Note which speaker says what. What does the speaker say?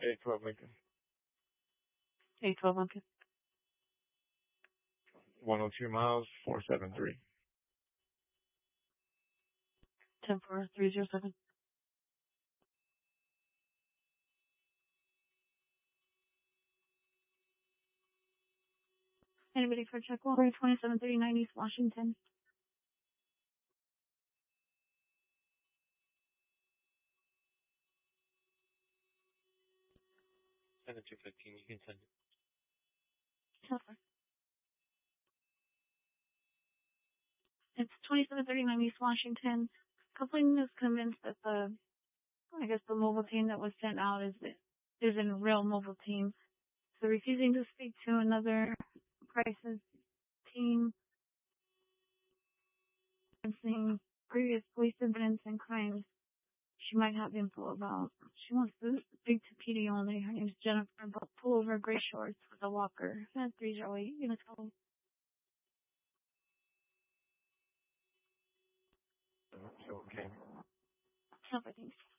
Speaker 1: A12 Lincoln.
Speaker 2: 812 Lincoln.
Speaker 1: 102 miles, 473.
Speaker 2: 10307. Anybody for check water 2739 East Washington?
Speaker 3: Send it to 15. You can send it.
Speaker 2: Okay. It's 2739 East Washington. Coupling is convinced that the mobile team that was sent out isn't a real mobile team. So refusing to speak to another crisis team, referencing previous police incidents and crimes she might have info about. She wants to speak to PD only. Her name's Jennifer, but pull over gray shorts with a walker. 308, you gonna tell them?
Speaker 1: Okay.
Speaker 2: Tell her things.